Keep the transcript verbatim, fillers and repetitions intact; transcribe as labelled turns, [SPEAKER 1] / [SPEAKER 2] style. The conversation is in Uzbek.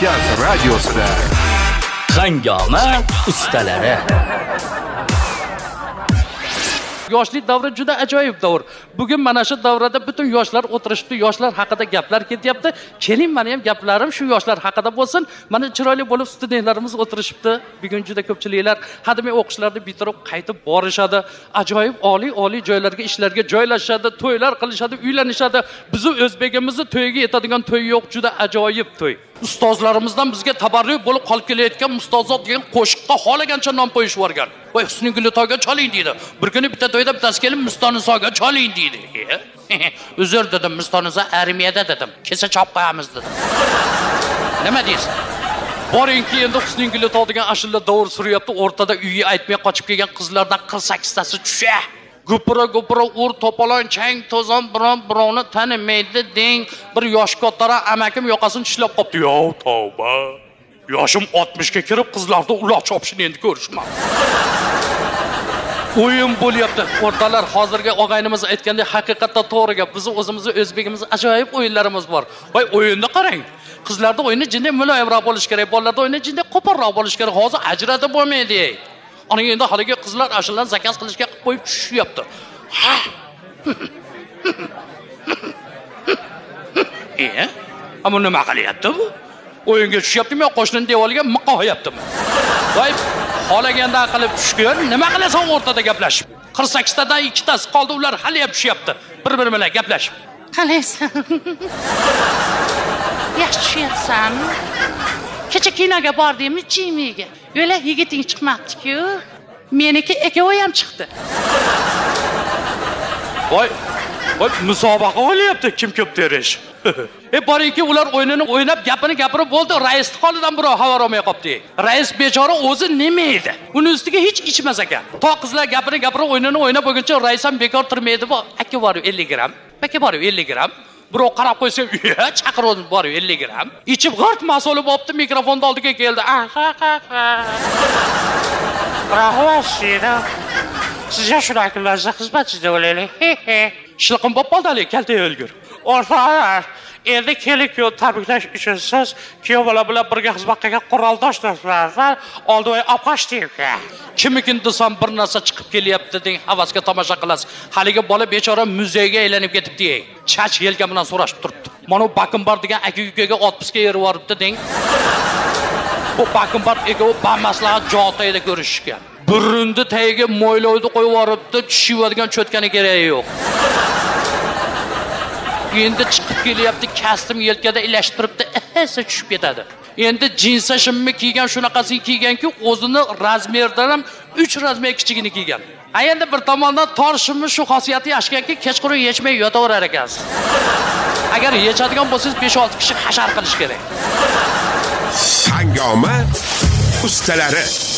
[SPEAKER 1] Markaz radiosida
[SPEAKER 2] Hangoma ustalari.
[SPEAKER 3] Yoshlik davri juda ajoyib davr. Bugun mana shu davrada butun yoshlar o'tirishibdi, yoshlar haqida gaplar ketyapti. Keling, meni ham gaplarim shu yoshlar haqida bo'lsin. Mana chiroyli bo'lib studentlarimiz o'tirishibdi. Bugun juda ko'pchiliklar hademay o'qishlarni bitirib qaytib borishadi. Ajoyib oliy oliy joylarga, ishlarga joylashadi, to'ylar qilishadi, uylanishadi. Bizni o'zbegimizning to'yiga yetadigan to'y yo'q, juda ajoyib to'y. Ustozlarimizdan bizga tabarruk bo'lib qolib kelayotgan Mustozot degan qo'shiqqa xolagancha nom qo'yishib yuborgan. Voy Husningul to'yga choling deydi. Bir kuni bitta to'yda bittasi kelib Mustonisoga choling deydi. Uzr dedim, Mustoniso armiyada dedim. Kesa chop qo'yamiz dedim. Nima deysiz? Boringki endi Husningul to'y degan ashula davr suryapti, o'rtada uyga aytmay qochib kelgan qizlardan qirq sakkiz tasi tusha. Gupura gupura ur to'polon chang to'zon biron birovni tanimaydi deng. Bir yosh kattara amakim yoqasini tishlab qopti. Yo tavba. Yoshim oltmishga kirib qizlarda uloq chopishni endi ko'rishman. O'yin bo'lyapti. O'rtalar hozirgi og'aynimiz aytgandek haqiqatda to'g'ri gap. Bizning o'zimizning o'zbegimizning ajoyib o'yinlarimiz bor. Voy o'yinni qarang. Qizlarda o'yini jinday muloyimroq bo'lish kerak, bolalarda o'yini jinday qo'polroq bo'lish kerak. Hozir ajratib bo'lmaydi. Ana endi haliga qizlar ashulani zakaz qilishga qilib qo'yib tushyapti. E? Ammo nima qilyapti bu? O'yinga tushyaptimi yo qo'shnining devoriga miqoyaptimi? Voy, xolagandan qilib tushgan, nima qilasan o'rtada gaplashib? qirq sakkiz tadan ikkitasi qoldi, ular hali ham tushyapti. Bir-biri bilan gaplashib.
[SPEAKER 4] Qalaysan? Yaxshi tushyapsanmi? Kecha kinoga bordingmi, Jimiga? O'la yigiting chiqmabdi-ku. Meniki ikkovi ham chiqdi.
[SPEAKER 3] Voy, voy musobaqa o'ylayapti, kim ko'p terish. E boringki, ular o'yinini o'ynab, gapini gapirib bo'ldi, raisning qolidan birov xabar olmay qopti. Rais bechora o'zi nima edi? Uni ustiga hech ichmas ekan. To qizlar gapini gapirib, o'yinini o'ynab bo'lguncha rais ham bekor turmaydi. Bu aka bor ellik gramm, aka bor ellik gramm. Birov qarab qo'ysa, "Uya, chaqirib bor ellik gramm." Ichib g'art mas'uli bo'pti, mikrofonni oldiga keldi.
[SPEAKER 4] Bravo, Shira. Sizga shunday kunlarda xizmatchida bo'laylik.
[SPEAKER 3] Shilqim bo'p qoldali, kaltay o'lgur.
[SPEAKER 4] O'rtoqlar, endi kelik-ku tabriklash uchun siz kuyov bola bilan birga xizmat qilgan quroldoshlardan oldin opqashdingka.
[SPEAKER 3] Kimikin desam bir narsa chiqib kelyapti deng, havasga tomosha qilasiz. Haligi bola bechora muzeyga aylanib ketibdi. Chach yelka bilan so'rashib turibdi. Mana Bakimbar degan aka-ukaga otpuska yerib yoribdi deng. Bu Bakimbar ego bamaslahat jotayda ko'rishgan. Burunni tagiga mo'ylovni qo'yib yoribdi, tushivadigan cho'tkani keragi yo'q. Endi chiqib kelyapti, kastim yelkada ilashib turibdi, esa tushib ketadi. Endi jinsa shimmi kiygan, shunaqasini kiyganki, o'zini razmerdan ham uch razmer kichigini kiygan. A endi bir tomondan torshimni shu xosiyati yaxshiganki, kechqurun yechmay yotaverar ekansiz. Agar yechadigan bo'lsangiz besh olti kishi hashar qilish kerak.
[SPEAKER 1] Hangoma ustalari.